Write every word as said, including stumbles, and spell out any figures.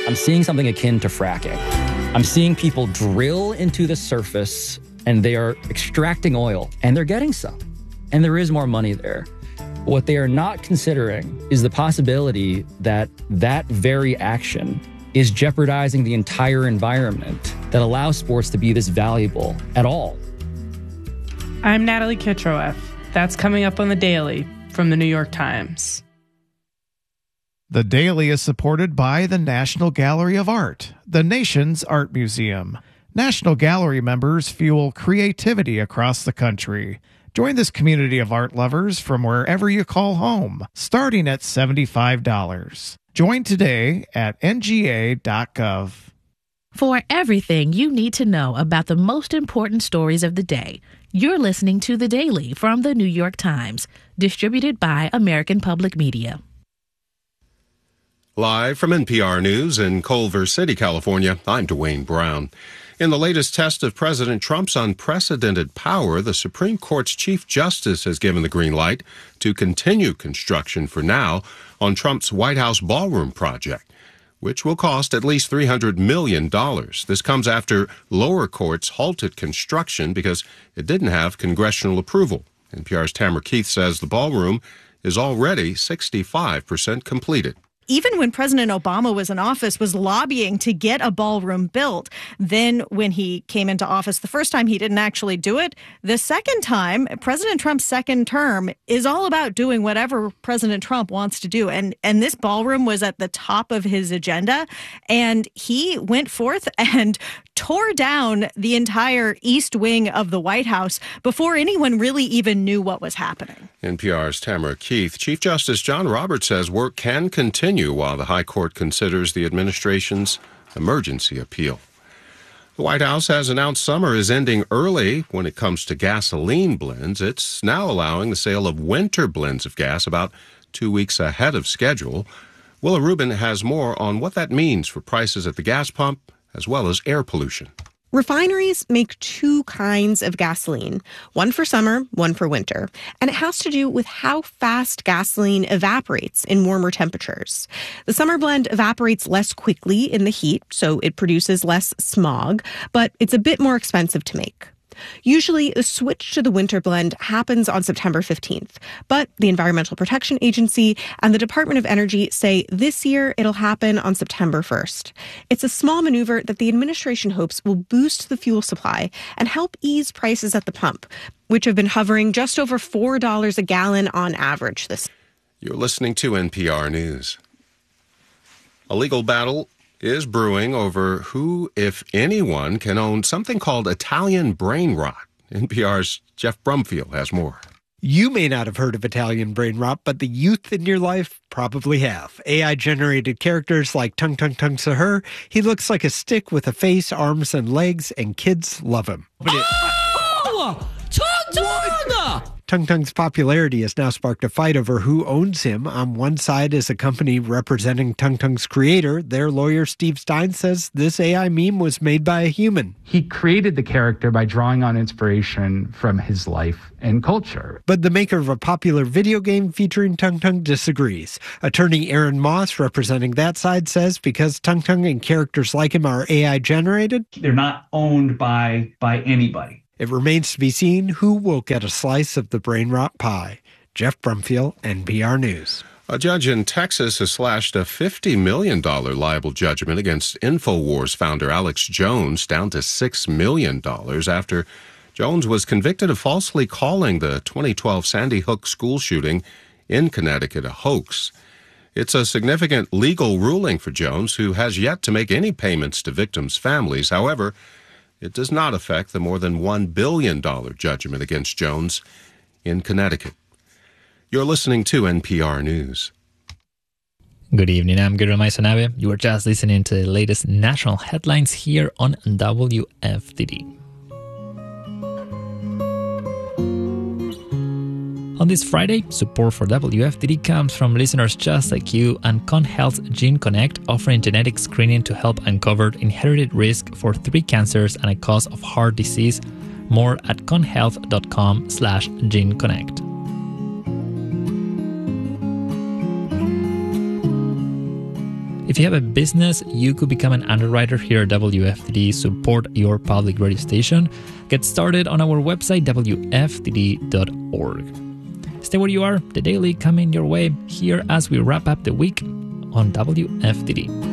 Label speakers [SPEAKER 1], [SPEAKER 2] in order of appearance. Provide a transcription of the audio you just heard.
[SPEAKER 1] I'm seeing something akin to fracking. I'm seeing people drill into the surface and they are extracting oil and they're getting some. And there is more money there. What they are not considering is the possibility that that very action is jeopardizing the entire environment that allows sports to be this valuable at all.
[SPEAKER 2] I'm Natalie Kitroeff. That's coming up on The Daily from The New York Times.
[SPEAKER 3] The Daily is supported by the National Gallery of Art, the nation's art museum. National Gallery members fuel creativity across the country. Join this community of art lovers from wherever you call home, starting at seventy-five dollars. Join today at N G A dot gov.
[SPEAKER 4] For everything you need to know about the most important stories of the day, you're listening to The Daily from The New York Times, distributed by American Public Media.
[SPEAKER 5] Live from N P R News in Culver City, California, I'm Dwayne Brown. In the latest test of President Trump's unprecedented power, the Supreme Court's Chief Justice has given the green light to continue construction for now on Trump's White House ballroom project, which will cost at least three hundred million dollars. This comes after lower courts halted construction because it didn't have congressional approval. N P R's Tamara Keith says the ballroom is already sixty-five percent completed.
[SPEAKER 6] Even when President Obama was in office, was lobbying to get a ballroom built. Then when he came into office the first time, he didn't actually do it. The second time, President Trump's second term is all about doing whatever President Trump wants to do. And, and this ballroom was at the top of his agenda. And he went forth and tore down the entire east wing of the White House before anyone really even knew what was happening.
[SPEAKER 5] N P R's Tamara Keith. Chief Justice John Roberts says work can continue while the High Court considers the administration's emergency appeal. The White House has announced summer is ending early when it comes to gasoline blends. It's now allowing the sale of winter blends of gas about two weeks ahead of schedule. Willa Rubin has more on what that means for prices at the gas pump as well as air pollution.
[SPEAKER 7] Refineries make two kinds of gasoline, one for summer, one for winter. And it has to do with how fast gasoline evaporates in warmer temperatures. The summer blend evaporates less quickly in the heat, so it produces less smog, but it's a bit more expensive to make. Usually, the switch to the winter blend happens on September fifteenth, but the Environmental Protection Agency and the Department of Energy say this year it'll happen on September first. It's a small maneuver that the administration hopes will boost the fuel supply and help ease prices at the pump, which have been hovering just over four dollars a gallon on average this year.
[SPEAKER 5] You're listening to N P R News. A legal battle is brewing over who, if anyone, can own something called Italian brain rot. N P R's Jeff Brumfield has more.
[SPEAKER 8] You may not have heard of Italian brain rot, but the youth in your life probably have. A I-generated characters like Tung Tung Tung Sahur. He looks like a stick with a face, arms, and legs, and kids love him. But it-
[SPEAKER 9] oh! Tung Tung!
[SPEAKER 8] Tung Tung's popularity has now sparked a fight over who owns him. On one side is a company representing Tung Tung's creator. Their lawyer, Steve Stein, says this A I meme was made by a human.
[SPEAKER 10] He created the character by drawing on inspiration from his life and culture.
[SPEAKER 8] But the maker of a popular video game featuring Tung Tung disagrees. Attorney Aaron Moss, representing that side, says because Tung Tung and characters like him are A I-generated,
[SPEAKER 11] they're not owned by by anybody.
[SPEAKER 8] It remains to be seen who will get a slice of the brain rot pie. Jeff Brumfield, N P R News.
[SPEAKER 5] A judge in Texas has slashed a fifty million dollars libel judgment against InfoWars founder Alex Jones down to six million dollars after Jones was convicted of falsely calling the twenty twelve Sandy Hook school shooting in Connecticut a hoax. It's a significant legal ruling for Jones, who has yet to make any payments to victims' families. However, it does not affect the more than one billion dollars judgment against Jones in Connecticut. You're listening to N P R News.
[SPEAKER 12] Good evening, I'm Guru Maisanabe. You are just listening to the latest national headlines here on W F T D. On this Friday, support for W F T D comes from listeners just like you and ConHealth's Gene Connect, offering genetic screening to help uncover inherited risk for three cancers and a cause of heart disease. More at conhealth.com slash Gene Connect. If you have a business, you could become an underwriter here at W F T D. Support your public radio station. Get started on our website, W F T D dot org. Stay where you are. The Daily coming your way here as we wrap up the week on W F T D.